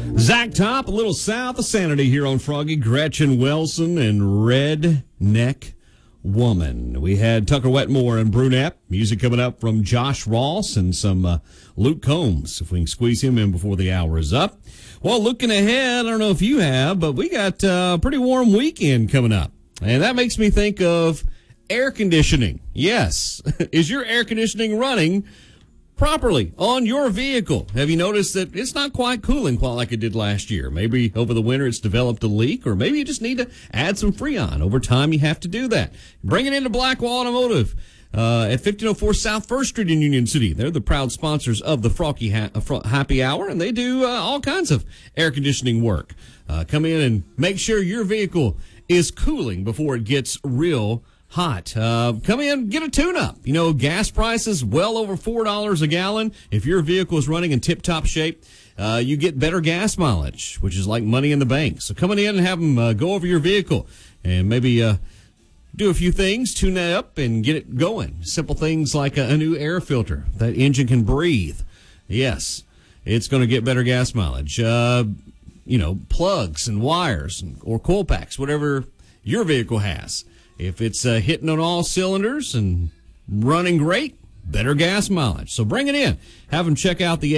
Zach Top, a little south of Sanity here on Froggy. Gretchen Wilson and Redneck Woman. We had Tucker Wetmore and Brunette. Music coming up from Josh Ross and some Luke Combs, if we can squeeze him in before the hour is up. Well, looking ahead, I don't know if you have, but we got a pretty warm weekend coming up. And that makes me think of air conditioning. Yes. Is your air conditioning running properly on your vehicle? Have you noticed that it's not quite cooling quite like it did last year? Maybe over the winter it's developed a leak, or maybe you just need to add some Freon. Over time you have to do that. Bring it into Blackwell Automotive at 1504 South 1st Street in Union City. They're the proud sponsors of the Froggy Happy Hour, and they do all kinds of air conditioning work. Come in and make sure your vehicle is cooling before it gets real hot. Come in, get a tune-up. You know, gas prices well over $4 a gallon. If your vehicle is running in tip-top shape, you get better gas mileage, which is like money in the bank. So coming in and have them go over your vehicle and maybe do a few things, tune that up, and get it going. Simple things like a new air filter. That engine can breathe. Yes, it's going to get better gas mileage. Plugs and wires or coil packs, whatever your vehicle has. If it's hitting on all cylinders and running great, better gas mileage. So bring it in. Have them check out the